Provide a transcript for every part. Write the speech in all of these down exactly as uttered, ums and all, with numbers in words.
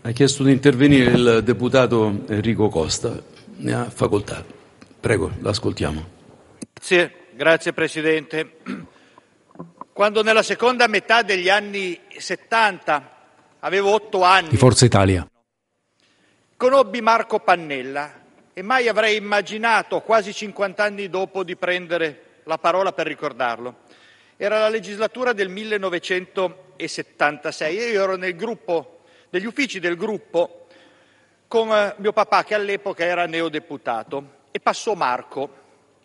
Ha chiesto di intervenire il deputato Enrico Costa. Ne ha facoltà. Prego, l'ascoltiamo. Sì, grazie Presidente. Quando nella seconda metà degli anni settanta avevo otto anni, di Forza Italia, conobbi Marco Pannella e mai avrei immaginato, quasi cinquanta anni dopo, di prendere la parola per ricordarlo. Era la legislatura del millenovecentosettantasei e io ero nel gruppo, negli uffici del gruppo con mio papà, che all'epoca era neodeputato, e passò Marco.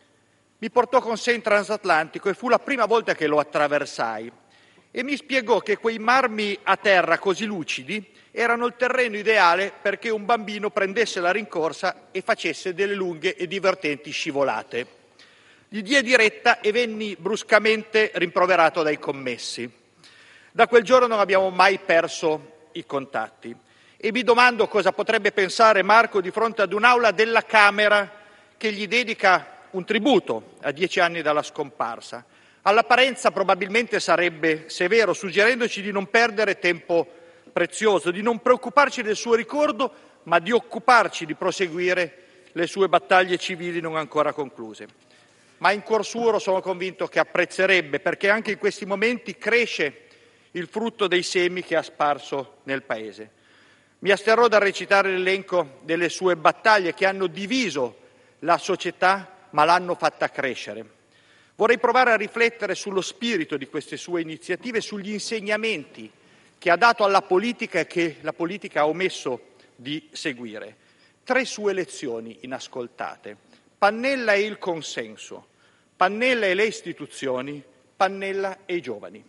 Mi portò con sé in transatlantico e fu la prima volta che lo attraversai e mi spiegò che quei marmi a terra così lucidi erano il terreno ideale perché un bambino prendesse la rincorsa e facesse delle lunghe e divertenti scivolate. Gli diedi diretta e venni bruscamente rimproverato dai commessi. Da quel giorno non abbiamo mai perso i contatti e mi domando cosa potrebbe pensare Marco di fronte ad un'aula della Camera che gli dedica un tributo a dieci anni dalla scomparsa. All'apparenza probabilmente sarebbe severo, suggerendoci di non perdere tempo prezioso, di non preoccuparci del suo ricordo, ma di occuparci di proseguire le sue battaglie civili non ancora concluse. Ma in cuor suo sono convinto che apprezzerebbe, perché anche in questi momenti cresce il frutto dei semi che ha sparso nel Paese. Mi asterrò dal recitare l'elenco delle sue battaglie che hanno diviso la società ma l'hanno fatta crescere. Vorrei provare a riflettere sullo spirito di queste sue iniziative, sugli insegnamenti che ha dato alla politica e che la politica ha omesso di seguire. Tre sue lezioni inascoltate: Pannella e il consenso, Pannella e le istituzioni, Pannella e i giovani.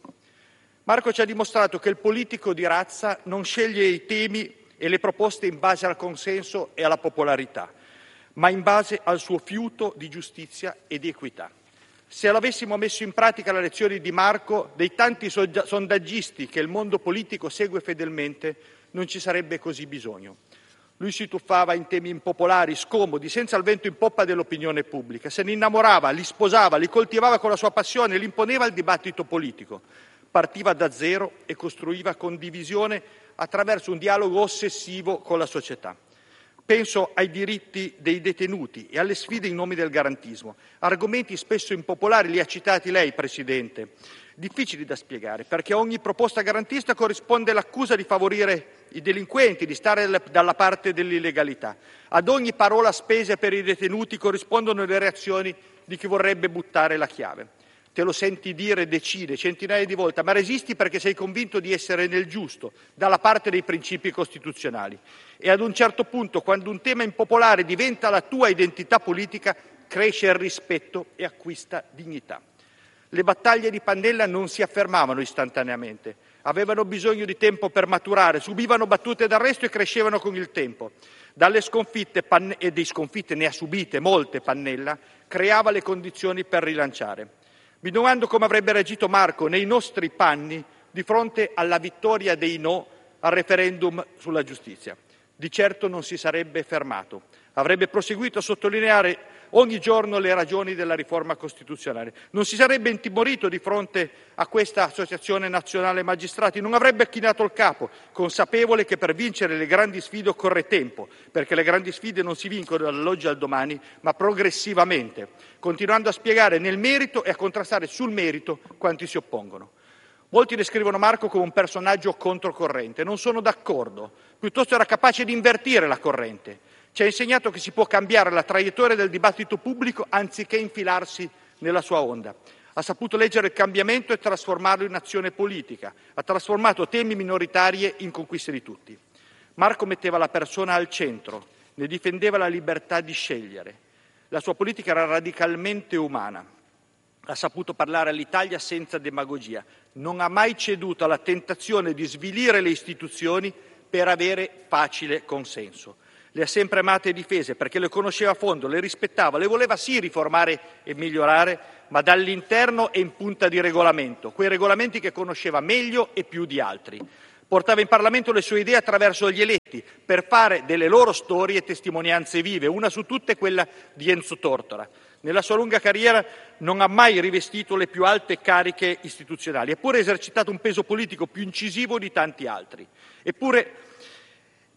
Marco ci ha dimostrato che il politico di razza non sceglie i temi e le proposte in base al consenso e alla popolarità, ma in base al suo fiuto di giustizia e di equità. Se l'avessimo messo in pratica la lezione di Marco, dei tanti sondaggisti che il mondo politico segue fedelmente, non ci sarebbe così bisogno. Lui si tuffava in temi impopolari, scomodi, senza il vento in poppa dell'opinione pubblica. Se ne innamorava, li sposava, li coltivava con la sua passione, li imponeva al dibattito politico. Partiva da zero e costruiva condivisione attraverso un dialogo ossessivo con la società. Penso ai diritti dei detenuti e alle sfide in nome del garantismo. Argomenti spesso impopolari, li ha citati lei, Presidente, difficili da spiegare, perché a ogni proposta garantista corrisponde l'accusa di favorire i delinquenti, di stare dalla parte dell'illegalità. Ad ogni parola spesa per i detenuti corrispondono le reazioni di chi vorrebbe buttare la chiave. Te lo senti dire decine, centinaia di volte, ma resisti perché sei convinto di essere nel giusto, dalla parte dei principi costituzionali. E ad un certo punto, quando un tema impopolare diventa la tua identità politica, cresce il rispetto e acquista dignità. Le battaglie di Pannella non si affermavano istantaneamente, avevano bisogno di tempo per maturare, subivano battute d'arresto e crescevano con il tempo. Dalle sconfitte, Pan- e di sconfitte ne ha subite molte Pannella, creava le condizioni per rilanciare. Mi domando come avrebbe reagito Marco nei nostri panni di fronte alla vittoria dei no al referendum sulla giustizia. Di certo non si sarebbe fermato, avrebbe proseguito a sottolineare ogni giorno le ragioni della riforma costituzionale. Non si sarebbe intimorito di fronte a questa Associazione Nazionale Magistrati, non avrebbe chinato il capo, consapevole che per vincere le grandi sfide occorre tempo, perché le grandi sfide non si vincono dall'oggi al domani, ma progressivamente, continuando a spiegare nel merito e a contrastare sul merito quanti si oppongono. Molti descrivono Marco come un personaggio controcorrente, non sono d'accordo, piuttosto era capace di invertire la corrente. Ci ha insegnato che si può cambiare la traiettoria del dibattito pubblico anziché infilarsi nella sua onda. Ha saputo leggere il cambiamento e trasformarlo in azione politica. Ha trasformato temi minoritari in conquiste di tutti. Marco metteva la persona al centro, ne difendeva la libertà di scegliere. La sua politica era radicalmente umana. Ha saputo parlare all'Italia senza demagogia. Non ha mai ceduto alla tentazione di svilire le istituzioni per avere facile consenso. Le ha sempre amate e difese perché le conosceva a fondo, le rispettava, le voleva sì riformare e migliorare, ma dall'interno e in punta di regolamento, quei regolamenti che conosceva meglio e più di altri. Portava in Parlamento le sue idee attraverso gli eletti per fare delle loro storie testimonianze vive, una su tutte quella di Enzo Tortora. Nella sua lunga carriera non ha mai rivestito le più alte cariche istituzionali, eppure ha esercitato un peso politico più incisivo di tanti altri. Eppure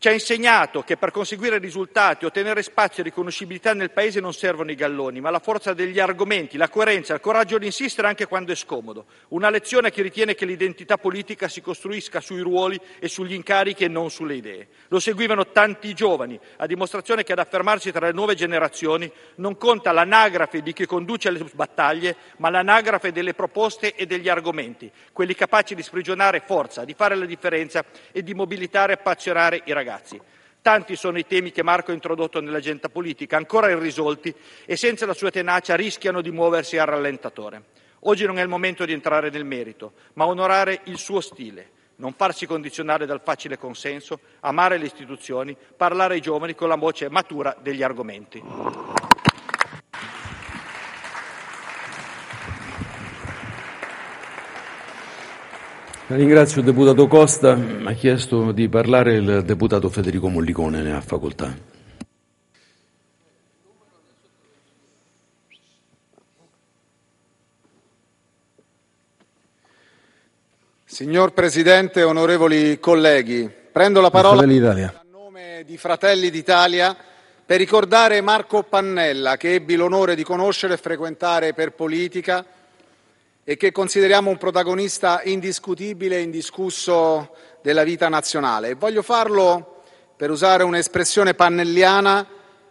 Ci ha insegnato che per conseguire risultati, ottenere spazio e riconoscibilità nel Paese non servono i galloni, ma la forza degli argomenti, la coerenza, il coraggio di insistere anche quando è scomodo. Una lezione a chi ritiene che l'identità politica si costruisca sui ruoli e sugli incarichi e non sulle idee. Lo seguivano tanti giovani, a dimostrazione che ad affermarsi tra le nuove generazioni non conta l'anagrafe di chi conduce le battaglie, ma l'anagrafe delle proposte e degli argomenti, quelli capaci di sprigionare forza, di fare la differenza e di mobilitare e appassionare i ragazzi. Tanti sono i temi che Marco ha introdotto nell'agenda politica, ancora irrisolti e senza la sua tenacia rischiano di muoversi a rallentatore. Oggi non è il momento di entrare nel merito, ma onorare il suo stile, non farsi condizionare dal facile consenso, amare le istituzioni, parlare ai giovani con la voce matura degli argomenti. Ringrazio il deputato Costa. Ha chiesto di parlare il deputato Federico Mollicone, ne ha facoltà. Signor Presidente, onorevoli colleghi, prendo la parola a nome di Fratelli d'Italia per ricordare Marco Pannella, che ebbi l'onore di conoscere e frequentare per politica e che consideriamo un protagonista indiscutibile e indiscusso della vita nazionale. E voglio farlo, per usare un'espressione pannelliana,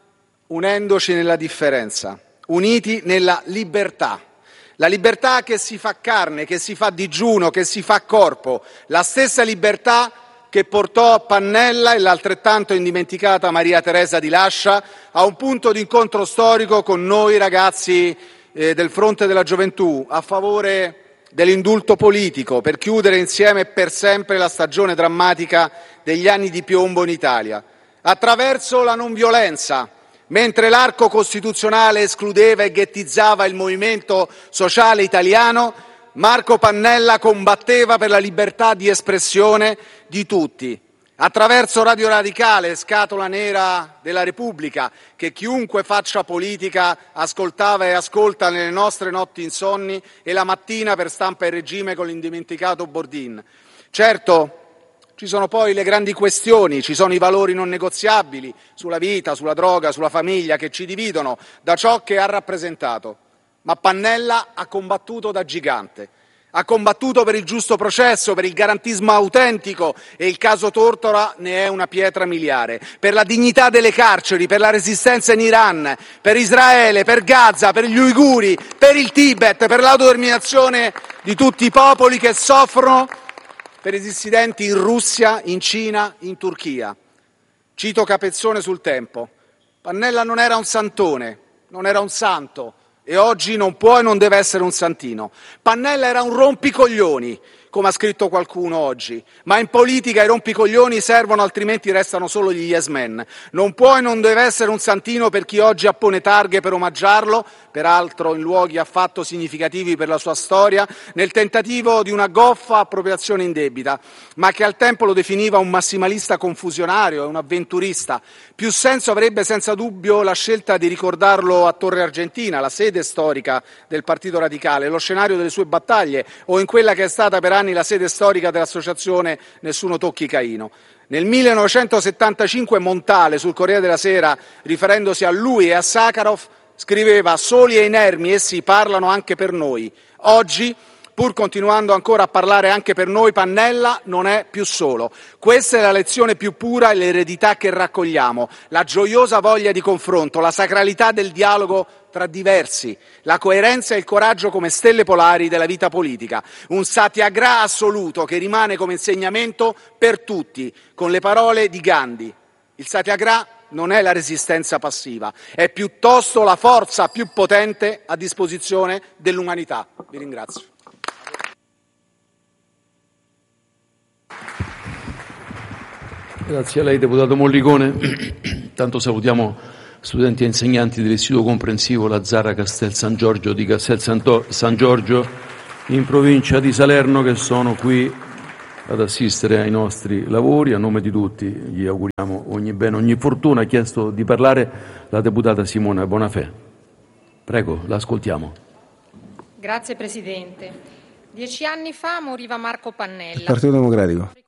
unendoci nella differenza, uniti nella libertà. La libertà che si fa carne, che si fa digiuno, che si fa corpo, la stessa libertà che portò Pannella e l'altrettanto indimenticata Maria Teresa di Lascia a un punto di incontro storico con noi ragazzi eh, del Fronte della Gioventù a favore dell'indulto politico per chiudere insieme per sempre la stagione drammatica degli anni di piombo in Italia, attraverso la non violenza. Mentre l'arco costituzionale escludeva e ghettizzava il movimento sociale italiano, Marco Pannella combatteva per la libertà di espressione di tutti, attraverso Radio Radicale, scatola nera della Repubblica, che chiunque faccia politica ascoltava e ascolta nelle nostre notti insonni, e la mattina per Stampa e Regime con l'indimenticato Bordin. Certo, ci sono poi le grandi questioni, ci sono i valori non negoziabili sulla vita, sulla droga, sulla famiglia, che ci dividono da ciò che ha rappresentato. Ma Pannella ha combattuto da gigante, ha combattuto per il giusto processo, per il garantismo autentico, e il caso Tortora ne è una pietra miliare, per la dignità delle carceri, per la resistenza in Iran, per Israele, per Gaza, per gli uiguri, per il Tibet, per l'autodeterminazione di tutti i popoli che soffrono, per i dissidenti in Russia, in Cina, in Turchia. Cito Capezzone sul Tempo: Pannella non era un santone, non era un santo, e oggi non può e non deve essere un santino. Pannella era un rompicoglioni, come ha scritto qualcuno oggi, ma in politica i rompicoglioni servono, altrimenti restano solo gli yes men. Non può e non deve essere un santino per chi oggi appone targhe per omaggiarlo, peraltro in luoghi affatto significativi per la sua storia, nel tentativo di una goffa appropriazione indebita, ma che al tempo lo definiva un massimalista confusionario e un avventurista. Più senso avrebbe senza dubbio la scelta di ricordarlo a Torre Argentina, la sede storica del Partito Radicale, lo scenario delle sue battaglie, o in quella che è stata per anni la sede storica dell'associazione Nessuno Tocchi Caino. Nel millenovecentosettantacinque Montale, sul Corriere della Sera, riferendosi a lui e a Sakharov, scriveva: soli e inermi essi parlano anche per noi. Oggi, pur continuando ancora a parlare anche per noi, Pannella non è più solo. Questa è la lezione più pura e l'eredità che raccogliamo, la gioiosa voglia di confronto, la sacralità del dialogo tra diversi, la coerenza e il coraggio come stelle polari della vita politica. Un satyagraha assoluto che rimane come insegnamento per tutti, con le parole di Gandhi. Il satyagraha non è la resistenza passiva, è piuttosto la forza più potente a disposizione dell'umanità. Vi ringrazio. Grazie a lei, deputato Mollicone. Tanto salutiamo studenti e insegnanti dell'Istituto Comprensivo Lazzara Castel San Giorgio di Castel Santo, San Giorgio in provincia di Salerno, che sono qui ad assistere ai nostri lavori. A nome di tutti gli auguriamo ogni bene, ogni fortuna. Ha chiesto di parlare la deputata Simona Bonafè. Prego, l'ascoltiamo. Grazie Presidente. Dieci anni fa moriva Marco Pannella, Partito Democratico.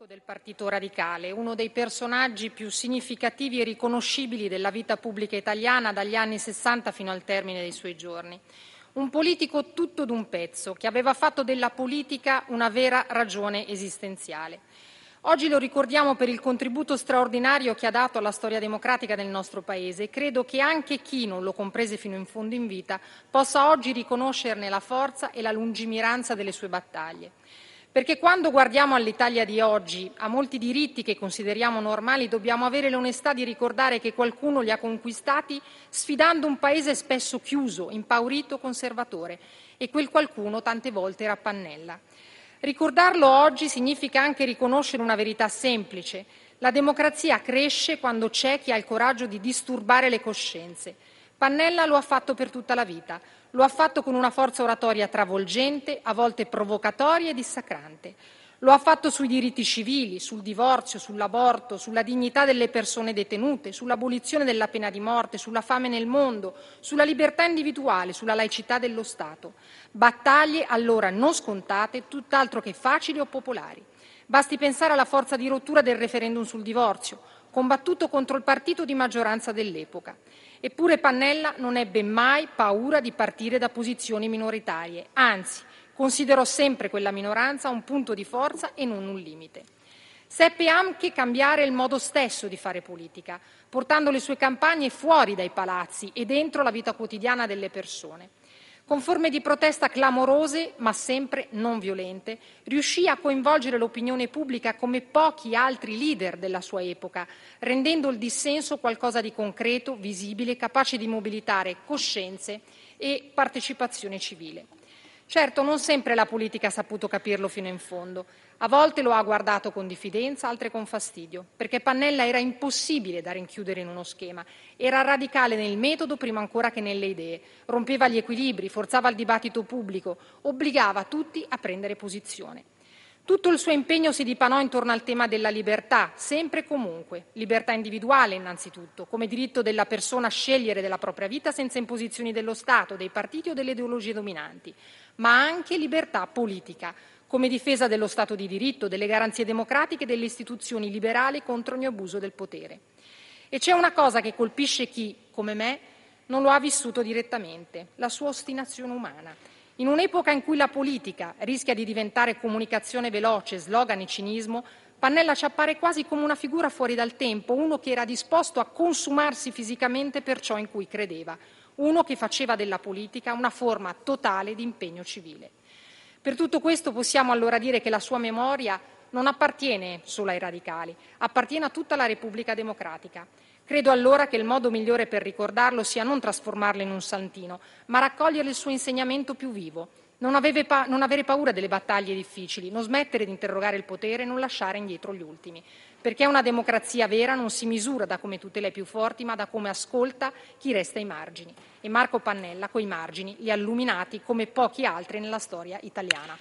del Partito Radicale, uno dei personaggi più significativi e riconoscibili della vita pubblica italiana dagli anni sessanta fino al termine dei suoi giorni. Un politico tutto d'un pezzo, che aveva fatto della politica una vera ragione esistenziale. Oggi lo ricordiamo per il contributo straordinario che ha dato alla storia democratica del nostro Paese e credo che anche chi non lo comprese fino in fondo in vita possa oggi riconoscerne la forza e la lungimiranza delle sue battaglie. Perché quando guardiamo all'Italia di oggi, a molti diritti che consideriamo normali, dobbiamo avere l'onestà di ricordare che qualcuno li ha conquistati sfidando un Paese spesso chiuso, impaurito, conservatore, e quel qualcuno tante volte era Pannella. Ricordarlo oggi significa anche riconoscere una verità semplice. La democrazia cresce quando c'è chi ha il coraggio di disturbare le coscienze. Pannella lo ha fatto per tutta la vita. Lo ha fatto con una forza oratoria travolgente, a volte provocatoria e dissacrante. Lo ha fatto sui diritti civili, sul divorzio, sull'aborto, sulla dignità delle persone detenute, sull'abolizione della pena di morte, sulla fame nel mondo, sulla libertà individuale, sulla laicità dello Stato. Battaglie allora non scontate, tutt'altro che facili o popolari. Basti pensare alla forza di rottura del referendum sul divorzio, combattuto contro il partito di maggioranza dell'epoca. Eppure Pannella non ebbe mai paura di partire da posizioni minoritarie, anzi, considerò sempre quella minoranza un punto di forza e non un limite. Seppe anche cambiare il modo stesso di fare politica, portando le sue campagne fuori dai palazzi e dentro la vita quotidiana delle persone. Con forme di protesta clamorose, ma sempre non violente, riuscì a coinvolgere l'opinione pubblica come pochi altri leader della sua epoca, rendendo il dissenso qualcosa di concreto, visibile, capace di mobilitare coscienze e partecipazione civile. Certo, non sempre la politica ha saputo capirlo fino in fondo. A volte lo ha guardato con diffidenza, altre con fastidio, perché Pannella era impossibile da rinchiudere in uno schema. Era radicale nel metodo prima ancora che nelle idee. Rompeva gli equilibri, forzava il dibattito pubblico, obbligava tutti a prendere posizione. Tutto il suo impegno si dipanò intorno al tema della libertà, sempre e comunque. Libertà individuale innanzitutto, come diritto della persona a scegliere della propria vita senza imposizioni dello Stato, dei partiti o delle ideologie dominanti, ma anche libertà politica, come difesa dello Stato di diritto, delle garanzie democratiche e delle istituzioni liberali contro ogni abuso del potere. E c'è una cosa che colpisce chi, come me, non lo ha vissuto direttamente, la sua ostinazione umana. In un'epoca in cui la politica rischia di diventare comunicazione veloce, slogan e cinismo, Pannella ci appare quasi come una figura fuori dal tempo, uno che era disposto a consumarsi fisicamente per ciò in cui credeva, uno che faceva della politica una forma totale di impegno civile. Per tutto questo possiamo allora dire che la sua memoria non appartiene solo ai radicali, appartiene a tutta la Repubblica Democratica. Credo allora che il modo migliore per ricordarlo sia non trasformarlo in un santino, ma raccogliere il suo insegnamento più vivo, non, pa- non avere paura delle battaglie difficili, non smettere di interrogare il potere e non lasciare indietro gli ultimi. Perché una democrazia vera non si misura da come tutela i più forti, ma da come ascolta chi resta ai margini. E Marco Pannella, coi margini, li ha illuminati come pochi altri nella storia italiana.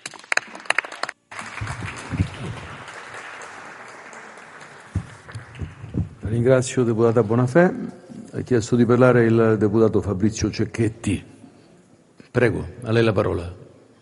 Ringrazio deputata Bonafè. Ha chiesto di parlare il deputato Fabrizio Cecchetti. Prego, a lei la parola.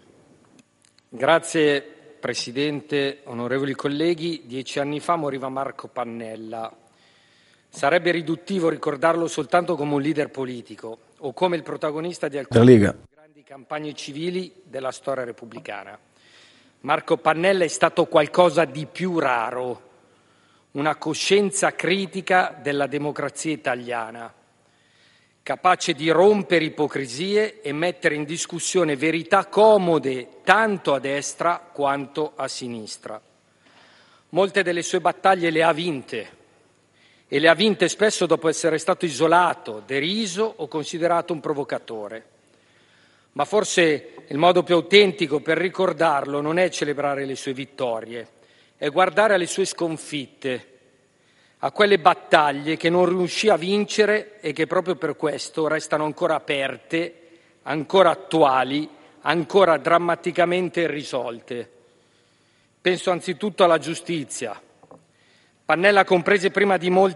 Grazie Presidente, onorevoli colleghi. Dieci anni fa moriva Marco Pannella. Sarebbe riduttivo ricordarlo soltanto come un leader politico o come il protagonista di alcune grandi campagne civili della storia repubblicana. Marco Pannella è stato qualcosa di più raro, una coscienza critica della democrazia italiana, capace di rompere ipocrisie e mettere in discussione verità comode tanto a destra quanto a sinistra. Molte delle sue battaglie le ha vinte e le ha vinte spesso dopo essere stato isolato, deriso o considerato un provocatore. Ma forse il modo più autentico per ricordarlo non è celebrare le sue vittorie, è guardare alle sue sconfitte, a quelle battaglie che non riuscì a vincere e che proprio per questo restano ancora aperte, ancora attuali, ancora drammaticamente irrisolte. Penso anzitutto alla giustizia. Pannella comprese prima di molti